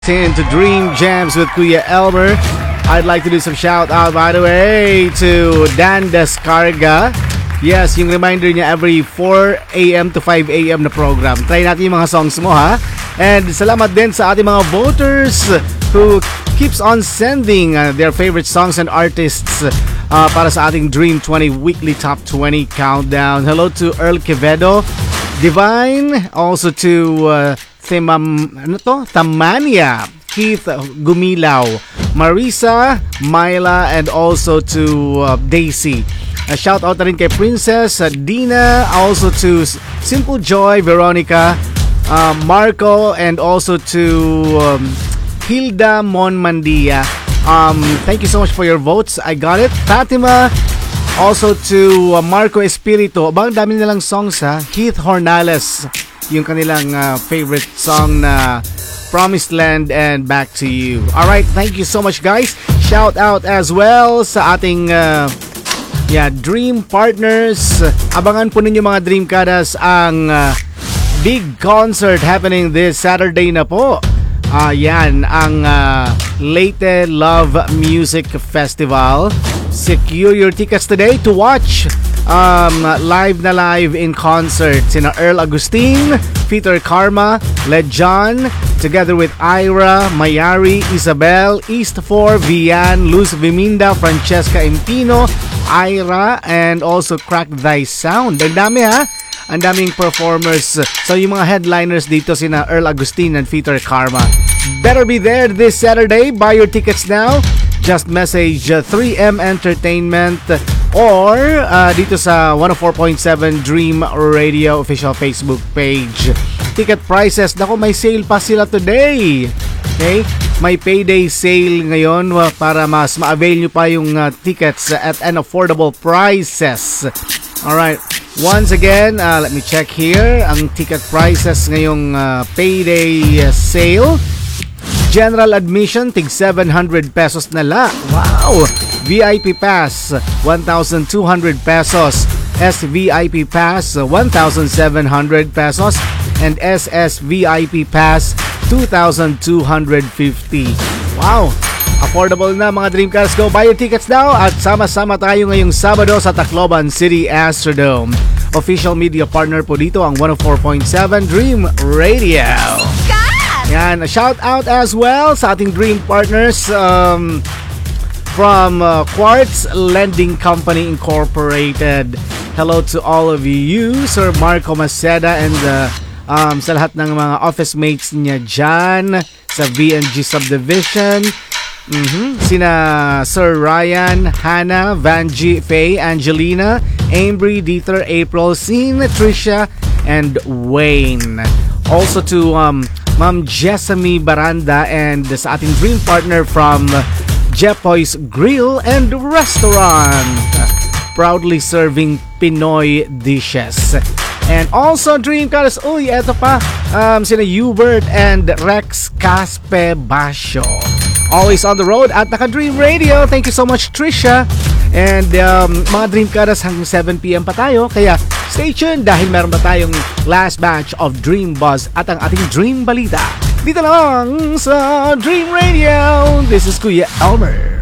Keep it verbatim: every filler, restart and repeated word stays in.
Into Dream Jams with Kuya Elmer. I'd like to do some shout out by the way to Dan Descarga. Yes, yung reminder niya every four a.m. to five a.m. na program. Try natin yung mga songs mo ha. And salamat din sa ating mga voters who keeps on sending uh, their favorite songs and artists uh, para sa ating Dream twenty Weekly Top twenty Countdown. Hello to Earl Quevedo, Divine, also to uh, Themam, ano to? Tamania, Keith Gumilaw, Marisa, Myla, and also to uh, Daisy. A shout out na rin kay Princess, uh, Dina, also to Simple Joy, Veronica, uh, Marco, and also to um, Hilda Monmandia. Um, thank you so much for your votes. I got it. Fatima, also to uh, Marco Espiritu. Abang dami nilang songs ha. Keith Hornales, yung kanilang uh, favorite song na Promised Land and Back to You. Alright, thank you so much guys. Shout out as well sa ating uh, yeah, Dream Partners. Abangan po ninyo mga Dreamkadas ang uh, big concert happening this Saturday na po. Uh, yan, ang uh, Leyte Love Music Festival. Secure your tickets today to watch um, live na live in concert sina Earl Agustin, Peter Karma, Led John, together with Ira, Mayari, Isabel, East four, Vian, Luz Viminda, Francesca Empino, Ira, and also Crack Thy Sound. Ang dami ha. Ang daming performers. So yung mga headliners dito sina Earl Agustin and Peter Karma. Better be there this Saturday. Buy your tickets now. Just message uh, three M Entertainment or uh, dito sa one oh four point seven Dream Radio official Facebook page. Ticket prices, naku, may sale pa sila today. Okay? May payday sale ngayon uh, para mas ma-avail nyo pa yung uh, tickets at an affordable prices. Alright. Once again, uh, let me check here. Ang ticket prices ngayong uh, payday uh, sale. General admission, tig seven hundred pesos na la. Wow! V I P Pass, one thousand two hundred pesos. S V I P Pass, one thousand seven hundred pesos. And S S V I P Pass, two thousand two hundred fifty. Wow! Affordable na mga Dreamcast. Go buy your tickets now at sama-sama tayo ngayong Sabado sa Tacloban City Astrodome. Official media partner po dito ang one oh four point seven Dream Radio. Yan, a shout out as well sa ating Dream Partners um, from uh, Quartz Lending Company Incorporated. Hello to all of you, Sir Marco Maceda, and uh, um, sa lahat ng mga office mates niya dyan sa V N G Subdivision. Mm-hmm. Sina Sir Ryan, Hannah, Vanji, Faye, Angelina, Ambry, Dieter, April, Scene, Tricia, and Wayne. Also to um, Ma'am Jessamy Baranda and sa ating Dream Partner from Jepoy's Grill and Restaurant, proudly serving Pinoy dishes. And also Dreamcast, uy, eto pa, um, sina Hubert and Rex Caspe Basho. Always on the road at Naka-Dream Radio. Thank you so much, Trisha. And um, mga Dreamcadas hanggang seven p.m. pa tayo. Kaya stay tuned dahil meron pa tayong last batch of Dream Buzz at ang ating Dream Balita. Dito lang sa Dream Radio. This is Kuya Elmer.